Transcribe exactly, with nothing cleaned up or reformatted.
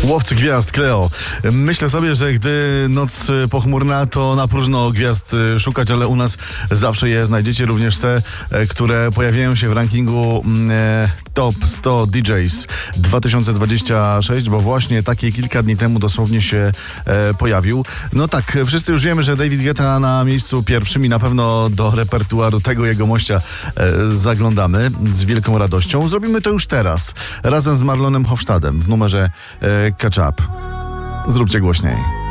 Łowcy gwiazd, Cleo. Myślę sobie, że gdy noc pochmurna, to na próżno gwiazd szukać, ale u nas zawsze je znajdziecie, również te, które pojawiają się w rankingu e, Top sto D Js dwa tysiące dwudziesty szósty, bo właśnie takie kilka dni temu dosłownie się e, pojawił. No tak, wszyscy już wiemy, że David Guetta na miejscu pierwszym i na pewno do repertuaru tego jegomościa e, zaglądamy z wielką radością. Zrobimy to już teraz, razem z Marlonem Hofstadem w numerze e, Catch Up. Zróbcie głośniej.